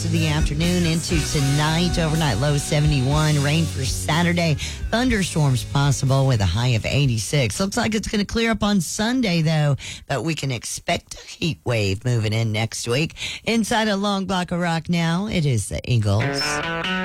of the afternoon into tonight. Overnight low 71. Rain for Saturday. Thunderstorms possible with a high of 86. Looks like it's going to clear up on Sunday, though, but we can expect a heat wave moving in next week. Inside a long block of rock now, it is the Eagles.